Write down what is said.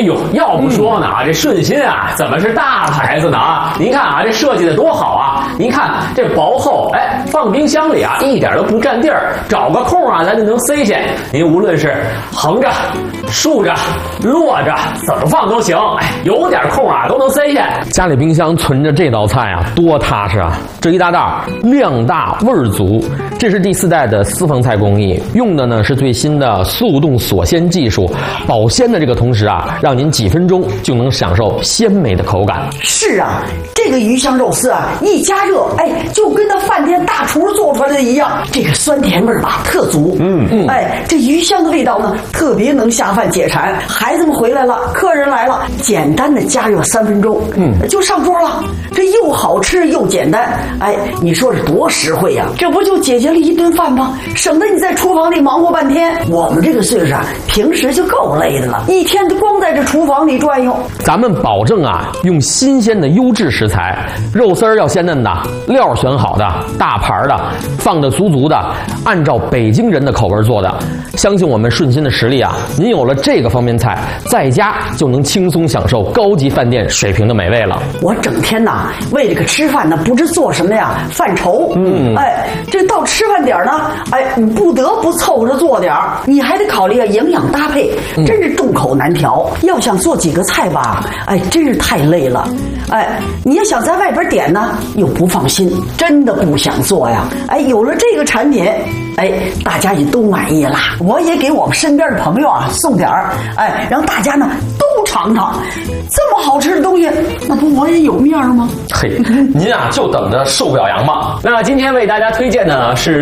呦，要不说呢这顺心啊，怎么是大牌子呢啊？您看啊，这设计的多好啊！您看这薄厚，哎，放冰箱里啊，一点都不占地儿，找个空啊，咱就能塞下。您无论是横着、竖着、摞着，怎么放都行。哎，有点空啊，都能塞下。家里冰箱存着这道菜啊，多踏实啊！这一大袋量大味儿足，这是第4代的私房菜工艺，用的呢是最新的速冻锁鲜技术，保鲜的这个同时啊，让您几分钟就能享受鲜美的口感。 是啊，这个鱼香肉丝啊，一加热，哎，就跟那饭店大厨做出来的一样，这个酸甜味吧特足。哎，这鱼香的味道呢，特别能下饭解馋。孩子们回来了，客人来了，简单的加热3分钟，就上桌了。这又好吃又简单，哎，你说这多实惠呀！这不就解决了一顿饭吗？省得你在厨房里忙活半天。我们这个岁数啊，平时就够累的了，一天都光在这厨房里转悠。 咱们保证啊，用新鲜的优质食材，肉丝儿要鲜嫩的，料选好的，大盘的，放的足足的，按照北京人的口味做的。相信我们顺心的实力啊，您有了这个方便菜，在家就能轻松享受高级饭店水平的美味了。 我整天呐为这个吃饭呢，不知做什么呀，犯愁。哎，这到吃饭点呢，哎，你不得不凑合着做点儿，你还得考虑啊营养搭配，真是众口难调。要想做几个菜吧，哎，真是太累了。哎，你要想在外边点呢，又不放心，真的不想做呀。哎，有了这个产品，哎，大家也都满意了。我也给我们身边的朋友啊送点儿，哎，让大家呢都尝尝这么好吃的东西，那不我也有面吗？ 嘿，您啊就等着受表扬吧。那今天为大家推荐的是